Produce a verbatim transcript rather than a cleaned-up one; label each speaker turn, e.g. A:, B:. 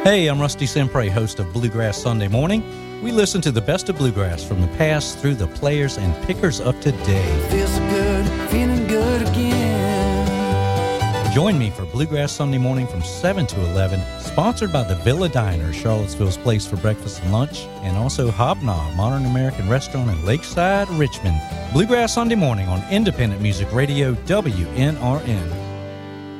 A: Hey, I'm Rusty Sempre, host of Bluegrass Sunday Morning. We listen to the best of bluegrass from the past through the players and pickers of today.
B: Feels so good, feeling good again.
A: Join me for Bluegrass Sunday Morning from seven to eleven, sponsored by the Villa Diner, Charlottesville's place for breakfast and lunch, and also Hobnob, Modern American Restaurant in Lakeside, Richmond. Bluegrass Sunday Morning on Independent Music Radio, W N R N.